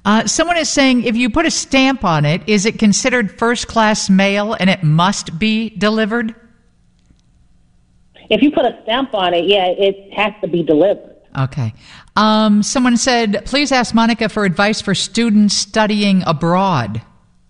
Someone is saying, if you put a stamp on it, is it considered first-class mail and it must be delivered? If you put a stamp on it, yeah, it has to be delivered. Okay. Someone said, please ask Monica for advice for students studying abroad.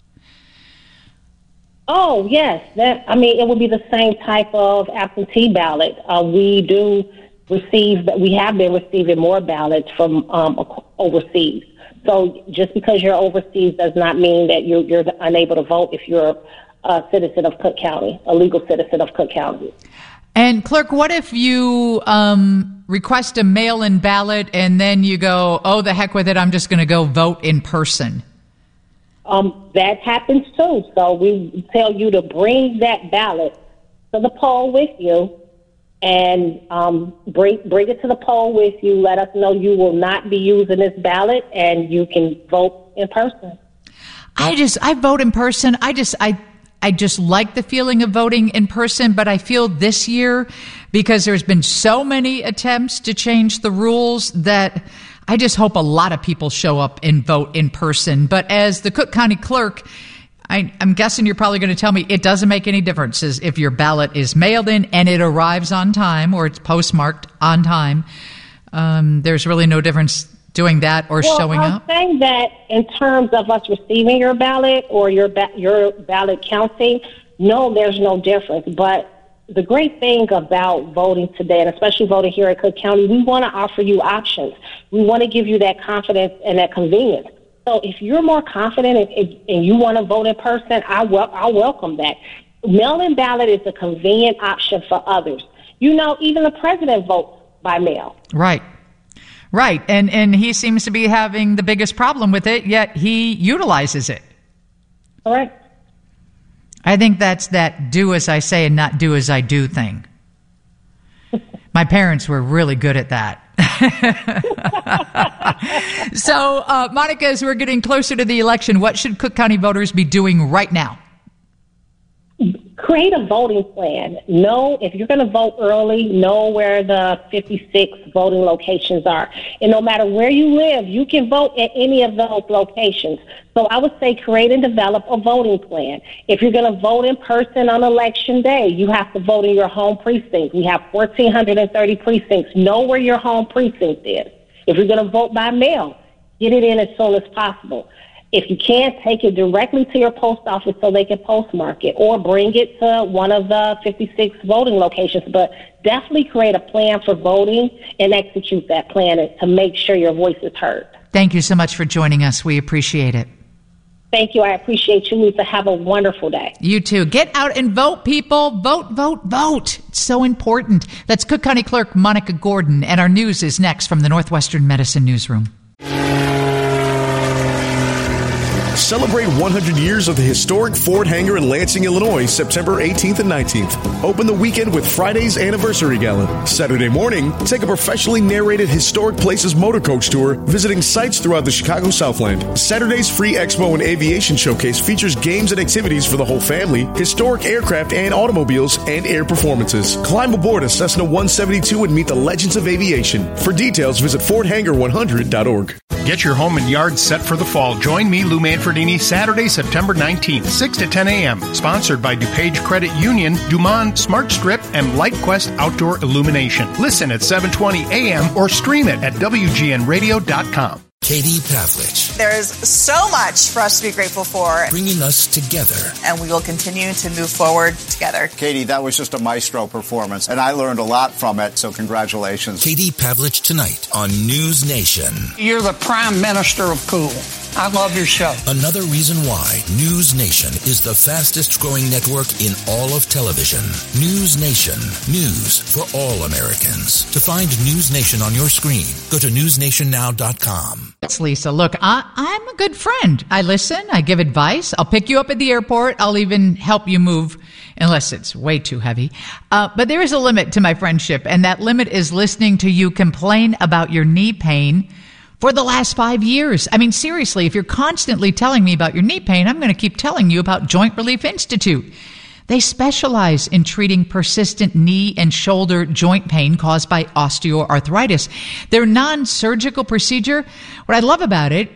Oh, yes. It would be the same type of absentee ballot. We have been receiving more ballots from overseas. So just because you're overseas does not mean that you're unable to vote if you're a citizen of Cook County, a legal citizen of Cook County. And clerk, what if you request a mail-in ballot and then you go, oh, the heck with it, I'm just going to go vote in person? That happens too. So we tell you to bring that ballot to the poll with you and bring it to the poll with you. Let us know you will not be using this ballot and you can vote in person. I vote in person. I just like the feeling of voting in person, but I feel this year, because there's been so many attempts to change the rules, that I just hope a lot of people show up and vote in person. But as the Cook County clerk, I'm guessing you're probably going to tell me it doesn't make any difference if your ballot is mailed in and it arrives on time or it's postmarked on time. There's really no difference doing that or showing up? I'm saying that in terms of us receiving your ballot or your ballot counting, no, there's no difference. But the great thing about voting today, and especially voting here at Cook County, we want to offer you options. We want to give you that confidence and that convenience. So if you're more confident and you want to vote in person, I'll welcome that. Mail-in ballot is a convenient option for others. Even the president votes by mail. Right. Right. And he seems to be having the biggest problem with it, yet he utilizes it. Correct. I think that's that do as I say and not do as I do thing. My parents were really good at that. So, Monica, as we're getting closer to the election, what should Cook County voters be doing right now? Create a voting plan. Know if you're going to vote early, know where the 56 voting locations are. And no matter where you live, you can vote at any of those locations. So I would say create and develop a voting plan. If you're going to vote in person on Election Day, you have to vote in your home precinct. We have 1,430 precincts. Know where your home precinct is. If you're going to vote by mail, get it in as soon as possible. If you can't, take it directly to your post office so they can postmark it, or bring it to one of the 56 voting locations. But definitely create a plan for voting and execute that plan to make sure your voice is heard. Thank you so much for joining us. We appreciate it. Thank you. I appreciate you, Lisa. Have a wonderful day. You too. Get out and vote, people. Vote, vote, vote. It's so important. That's Cook County Clerk Monica Gordon, and our news is next from the Northwestern Medicine Newsroom. Celebrate 100 years of the historic Ford Hangar in Lansing, Illinois, September 18th and 19th. Open the weekend with Friday's Anniversary Gala. Saturday morning, take a professionally narrated Historic Places motor coach tour, visiting sites throughout the Chicago Southland. Saturday's free Expo and Aviation Showcase features games and activities for the whole family, historic aircraft and automobiles, and air performances. Climb aboard a Cessna 172 and meet the legends of aviation. For details, visit FordHangar100.org. Get your home and yard set for the fall. Join me, Lou Manfredini, Saturday, September 19th, 6 to 10 a.m. Sponsored by DuPage Credit Union, Dumont Smart Strip, and LightQuest Outdoor Illumination. Listen at 7:20 a.m. or stream it at WGNradio.com. Katie Pavlich. There is so much for us to be grateful for. Bringing us together. And we will continue to move forward together. Katie, that was just a maestro performance, and I learned a lot from it, so congratulations. Katie Pavlich tonight on News Nation. You're the prime minister of cool. I love your show. Another reason why News Nation is the fastest growing network in all of television. News Nation. News for all Americans. To find News Nation on your screen, go to newsnationnow.com. It's Lisa. Look, I'm a good friend. I listen. I give advice. I'll pick you up at the airport. I'll even help you move, unless it's way too heavy. But there is a limit to my friendship, and that limit is listening to you complain about your knee pain for the last 5 years. I mean, seriously, if you're constantly telling me about your knee pain, I'm going to keep telling you about Joint Relief Institute. They specialize in treating persistent knee and shoulder joint pain caused by osteoarthritis. Their non-surgical procedure, what I love about it